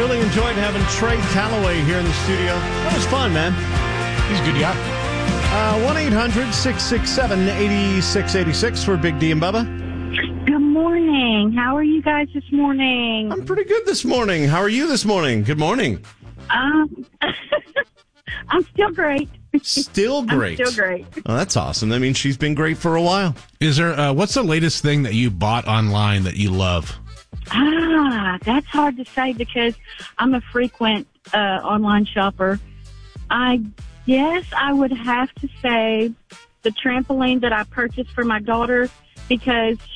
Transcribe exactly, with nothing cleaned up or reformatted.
really enjoyed having Trey Calloway here in the studio. That was fun, man. He's a good guy. Uh, one eight hundred six six seven eight six eight six for Big D and Bubba. Good morning. How are you guys this morning? I'm pretty good this morning. How are you this morning? Good morning. Um, I'm still great. Still great. I'm still great. Oh, that's awesome. That means she's been great for a while. Is there? Uh, what's the latest thing that you bought online that you love? Ah, that's hard to say because I'm a frequent uh, online shopper. I guess I would have to say the trampoline that I purchased for my daughter because